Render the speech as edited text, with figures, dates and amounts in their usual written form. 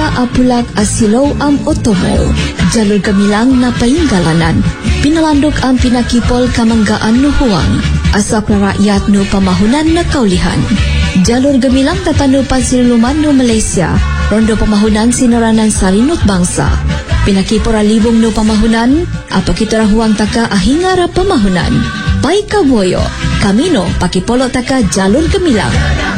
Malaysia apulak asilaw am otomo. Jalur gamilang na painggalanan. Pinalandok ang pinakipol kamanggaan no huwang. Asak na rakyat no pamahunan na kaulihan. Jalur gamilang tatanupan sinuluman no Malaysia. Rondo pamahunan sinaranan salinot bangsa. Pinakipora libong no pamahunan. Apakitara huwang taka ahingara pamahunan. Pai kaboyo. Kamino pakipolo taka jalur gamilang.